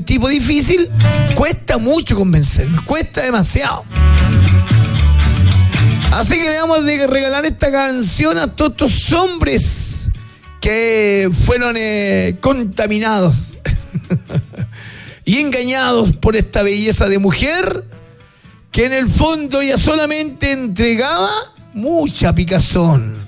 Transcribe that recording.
tipo difícil, cuesta mucho convencernos, cuesta demasiado. Así que le vamos a regalar esta canción a todos estos hombres que fueron contaminados y engañados por esta belleza de mujer que en el fondo ella solamente entregaba mucha picazón.